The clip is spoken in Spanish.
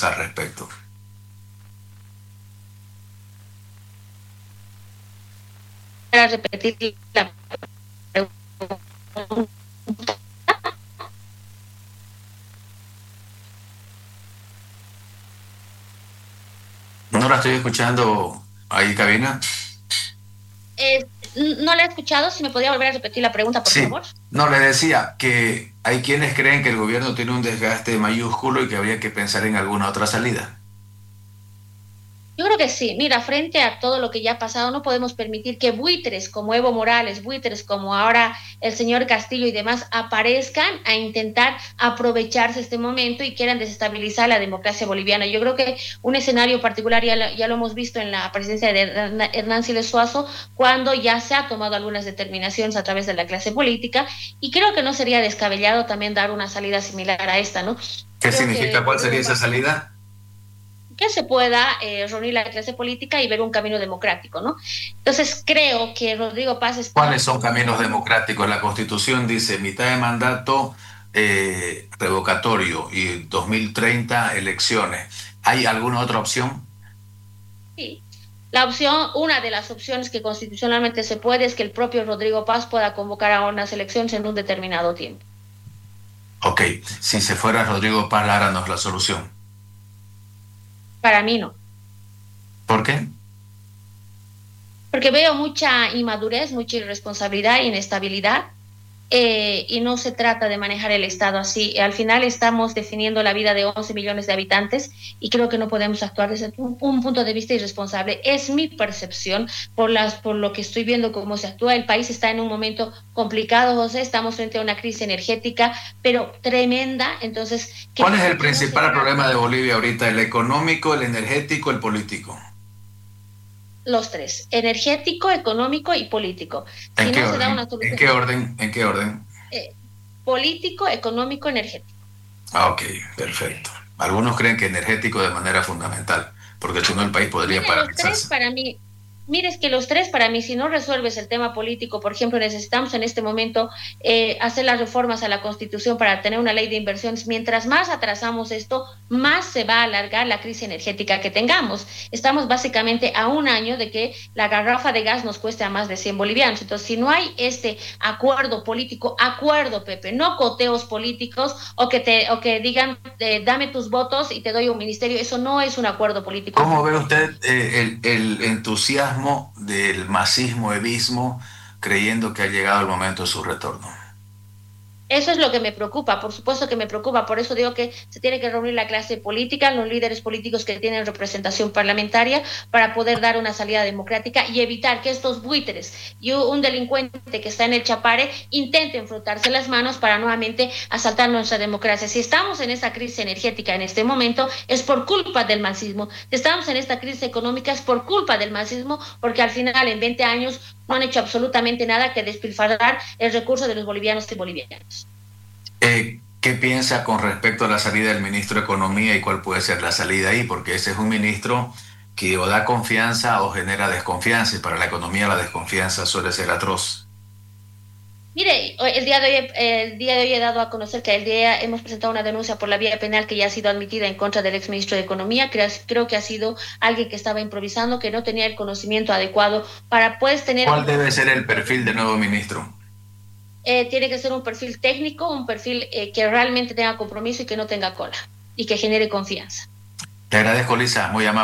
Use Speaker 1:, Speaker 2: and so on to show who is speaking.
Speaker 1: piensa al respecto.
Speaker 2: Para repetir la pregunta.
Speaker 1: No la estoy escuchando ahí, cabina.
Speaker 2: Eh, no la he escuchado, si me podía volver a repetir la pregunta, por
Speaker 1: Sí,
Speaker 2: favor.
Speaker 1: no, le decía que hay quienes creen que el gobierno tiene un desgaste mayúsculo y que habría que pensar en alguna otra salida.
Speaker 2: Yo creo que sí. Mira, frente a todo lo que ya ha pasado, no podemos permitir que buitres como Evo Morales, buitres como ahora el señor Castillo y demás aparezcan a intentar aprovecharse este momento y quieran desestabilizar la democracia boliviana. Yo creo que un escenario particular ya lo hemos visto en la presidencia de Hernán Siles Suazo, cuando ya se ha tomado algunas determinaciones a través de la clase política, y creo que no sería descabellado también dar una salida similar a esta, ¿no?
Speaker 1: ¿Qué
Speaker 2: Creo
Speaker 1: significa?
Speaker 2: que
Speaker 1: ¿Cuál sería
Speaker 2: Rodrigo
Speaker 1: esa
Speaker 2: Paz,
Speaker 1: salida?
Speaker 2: que se pueda reunir la clase política y ver un camino democrático, ¿no? Entonces creo que Rodrigo Paz
Speaker 1: ¿Cuáles
Speaker 2: está
Speaker 1: son caminos
Speaker 2: muy...
Speaker 1: democráticos? La Constitución dice mitad de mandato revocatorio y 2030 elecciones. ¿Hay alguna otra opción?
Speaker 2: Sí. La opción, una de las opciones que constitucionalmente se puede es que el propio Rodrigo Paz pueda convocar a unas elecciones en un determinado tiempo.
Speaker 1: Ok, si se fuera Rodrigo Paz Lara no es la solución.
Speaker 2: Para mí no.
Speaker 1: ¿Por qué?
Speaker 2: Porque veo mucha inmadurez, mucha irresponsabilidad, inestabilidad, y no se trata de manejar el Estado así. Al final estamos definiendo la vida de 11 millones de habitantes y creo que no podemos actuar desde un punto de vista irresponsable. Es mi percepción por lo que estoy viendo cómo se actúa. El país está en un momento complicado, José. Estamos frente a una crisis energética, pero tremenda. Entonces,
Speaker 1: ¿Cuál es
Speaker 2: creo
Speaker 1: el
Speaker 2: que no se
Speaker 1: principal problema
Speaker 2: trata
Speaker 1: de Bolivia ahorita? ¿El económico, el energético, el político?
Speaker 2: los tres, energético, económico y político.
Speaker 1: ¿En
Speaker 2: Si
Speaker 1: qué
Speaker 2: no se da
Speaker 1: orden?
Speaker 2: una
Speaker 1: ¿En
Speaker 2: solución
Speaker 1: qué orden? ¿En qué orden?
Speaker 2: político, económico, energético.
Speaker 1: Ah, ok, perfecto. Algunos creen que energético de manera fundamental, porque si no el país podría
Speaker 2: Mire, los tres
Speaker 1: paralizarse.
Speaker 2: para mí, mire, es que los tres para mí, si no resuelves el tema político, por ejemplo, necesitamos en este momento hacer las reformas a la Constitución para tener una ley de inversiones. Mientras más atrasamos esto, más se va a alargar la crisis energética que tengamos. Estamos básicamente a un año de que la garrafa de gas nos cueste a más de 100 bolivianos. Entonces, si no hay este acuerdo político, acuerdo, Pepe, no coteos políticos o que digan, dame tus votos y te doy un ministerio, eso no es un acuerdo político.
Speaker 1: ¿Cómo ve usted el entusiasmo del masismo, evismo, creyendo que ha llegado el momento de su retorno?
Speaker 2: Eso es lo que me preocupa, por supuesto que me preocupa, por eso digo que se tiene que reunir la clase política, los líderes políticos que tienen representación parlamentaria para poder dar una salida democrática y evitar que estos buitres y un delincuente que está en el Chapare intenten frotarse las manos para nuevamente asaltar nuestra democracia. Si estamos en esa crisis energética en este momento es por culpa del marxismo, si estamos en esta crisis económica es por culpa del marxismo, porque al final en 20 años no han hecho absolutamente nada que despilfarrar el recurso de los bolivianos y bolivianas.
Speaker 1: ¿Qué piensa con respecto a la salida del ministro de Economía y cuál puede ser la salida ahí? Porque ese es un ministro que o da confianza o genera desconfianza, y para la economía la desconfianza suele ser atroz.
Speaker 2: Mire, el día de hoy he dado a conocer que hemos presentado una denuncia por la vía penal que ya ha sido admitida en contra del exministro de Economía. Creo que ha sido alguien que estaba improvisando, que no tenía el conocimiento adecuado para pues tener,
Speaker 1: ¿Cuál debe ser el perfil del nuevo ministro?
Speaker 2: tiene que ser un perfil técnico, un perfil que realmente tenga compromiso y que no tenga cola y que genere confianza.
Speaker 1: Te agradezco, Lisa, muy amable.